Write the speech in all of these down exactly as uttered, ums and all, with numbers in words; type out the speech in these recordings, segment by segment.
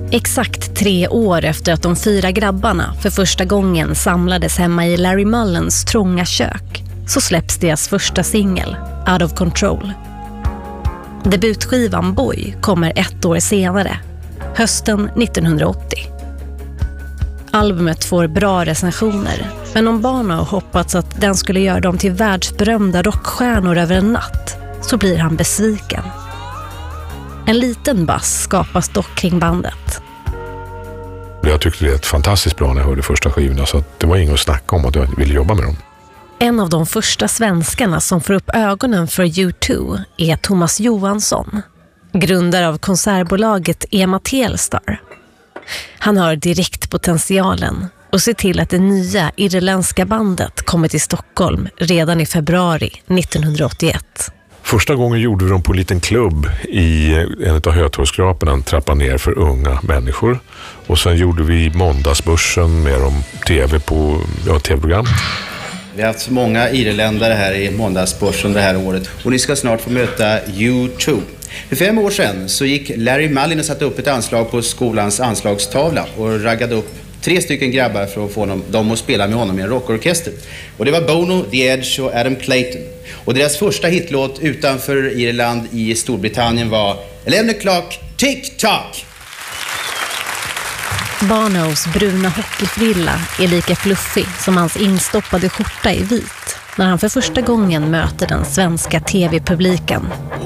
Exakt tre år efter att de fyra grabbarna för första gången samlades hemma i Larry Mullens trånga kök så släpps deras första singel, Out of Control. Debutskivan Boy kommer ett år senare, hösten nittonhundraåttio. Albumet får bra recensioner, men om Bono hoppats att den skulle göra dem till världsberömda rockstjärnor över en natt så blir han besviken. En liten bass skapas dock kring bandet. Jag tyckte det var ett fantastiskt bra när jag hörde första skivorna, så att det var inget att snacka om att jag ville jobba med dem. En av de första svenskarna som får upp ögonen för U två är Thomas Johansson, grundare av konsertbolaget Ema Telstar. Han har direkt potentialen och ser till att det nya irländska bandet kommer till Stockholm redan i februari nittonhundraåttioett. Första gången gjorde vi dem på en liten klubb i en av Hötorgsskraporna, en trappa ner för unga människor. Och sen gjorde vi Måndagsbörsen med dem tv på ja, tv-program. Vi har haft så många irländare här i Måndagsbörsen det här året och ni ska snart få möta U två. För fem år sedan så gick Larry Mullin och satte upp ett anslag på skolans anslagstavla och raggade upp tre stycken grabbar för att få dem, dem att spela med honom i en rockorkester. Och det var Bono, The Edge och Adam Clayton. Och deras första hitlåt utanför Irland i Storbritannien var elva o'clock, tick-tock. Bonos bruna hockeyfrilla är lika fluffig som hans instoppade skjorta är vit när han för första gången möter den svenska tv-publiken.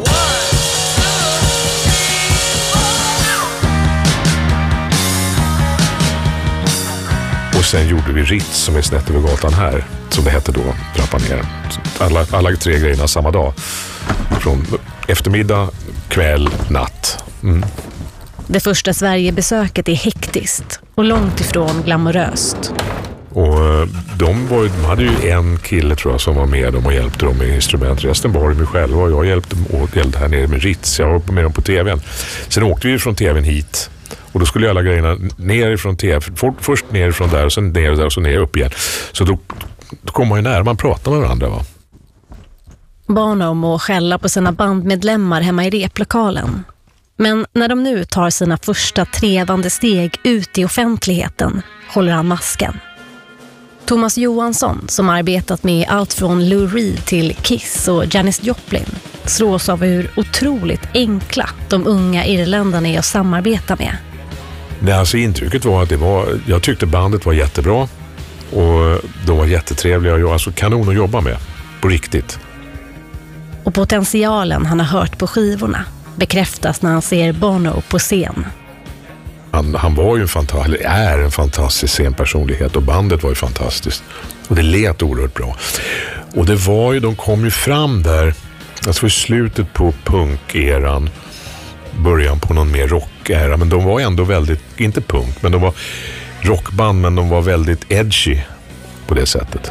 Och sen gjorde vi Ritz som är snett över gatan här, som det hette då, trappa ner. Alla, alla tre grejerna samma dag. Från eftermiddag, kväll, natt. Mm. Det första Sverigebesöket är hektiskt och långt ifrån glamoröst. Och de, var, de hade ju en kille tror jag som var med dem och hjälpte dem med instrument. Resten var de själva och jag hjälpte dem åt här nere med Ritz. Jag var med dem på tvn. Sen åkte vi från tvn hit. Och då skulle alla grejerna ner ifrån tv. Först ner ifrån där och sen ner och där och så ner upp igen. Så då, då kommer man ju nära, man pratar med varandra va. Bono må skälla på sina bandmedlemmar hemma i replokalen. Men när de nu tar sina första trevande steg ut i offentligheten håller han masken. Thomas Johansson, som arbetat med allt från Lou Reed till Kiss och Janis Joplin, slås av hur otroligt enkla de unga irländarna är att samarbeta med. Nej, alltså intrycket var att det var, jag tyckte bandet var jättebra och de var jättetrevliga och alltså kanon att jobba med, på riktigt. Och potentialen han har hört på skivorna bekräftas när han ser Bono på scen. Han, han var ju en fantastisk, är en fantastisk scenpersonlighet och bandet var ju fantastiskt. Och det lät oerhört bra. Och det var ju, de kom ju fram där, alltså i slutet på punkeran, början på någon mer rockera, men de var ändå väldigt, inte punk, men de var rockband, men de var väldigt edgy på det sättet.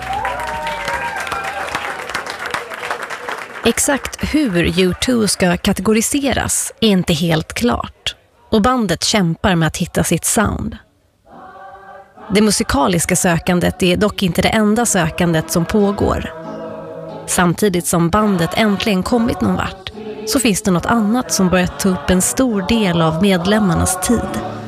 Exakt hur U två ska kategoriseras är inte helt klart. Och bandet kämpar med att hitta sitt sound. Det musikaliska sökandet är dock inte det enda sökandet som pågår. Samtidigt som bandet äntligen kommit någon vart så finns det något annat som börjat ta upp en stor del av medlemmarnas tid.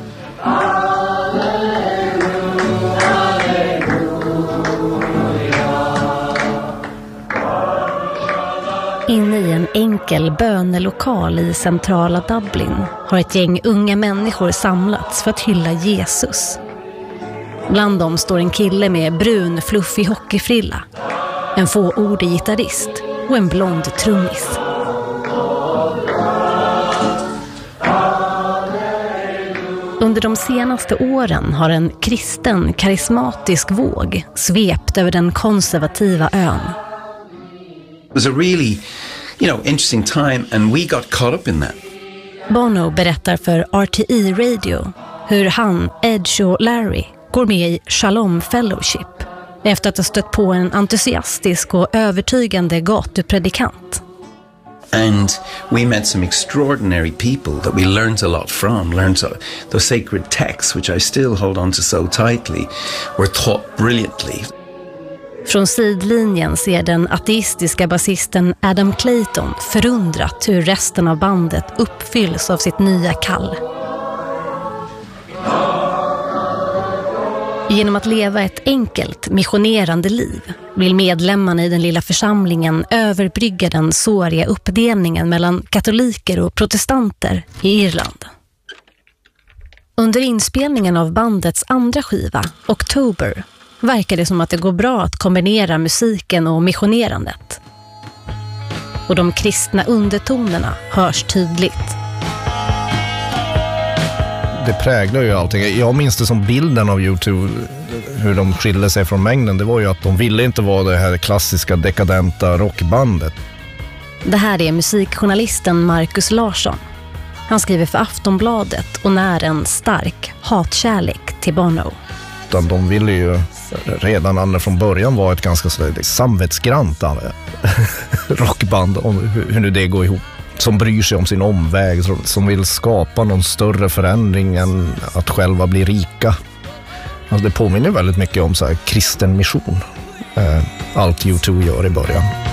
Inne i en enkel bönelokal i centrala Dublin har ett gäng unga människor samlats för att hylla Jesus. Bland dem står en kille med brun, fluffig hockeyfrilla, en fåordig gitarrist och en blond trummis. Under de senaste åren har en kristen, karismatisk våg svept över den konservativa ön. It was a really, you know, interesting time and we got caught up in that. Bono berättar för R T E Radio hur han, Edge och Larry går med i Shalom Fellowship efter att ha stött på en entusiastisk och övertygande gatupredikant. And we met some extraordinary people that we learned a lot from, learned so, those sacred texts which I still hold on to so tightly, were taught brilliantly. Från sidlinjen ser den ateistiska basisten Adam Clayton förundrat hur resten av bandet uppfylls av sitt nya kall. Genom att leva ett enkelt, missionerande liv vill medlemmarna i den lilla församlingen överbrygga den såriga uppdelningen mellan katoliker och protestanter i Irland. Under inspelningen av bandets andra skiva, October, verkar det som att det går bra att kombinera musiken och missionerandet. Och de kristna undertonerna hörs tydligt. Det präglar ju allting. Jag minns det som bilden av U två, hur de skilde sig från mängden. Det var ju att de ville inte vara det här klassiska dekadenta rockbandet. Det här är musikjournalisten Marcus Larsson. Han skriver för Aftonbladet och när en stark hatkärlek till Bono. De ville ju redan från början vara ett ganska samvetsgrant rockband, om hur nu det går ihop. Som bryr sig om sin omväg, som vill skapa någon större förändring än att själva bli rika. Alltså det påminner väldigt mycket om så här kristen mission. Allt U två gör i början.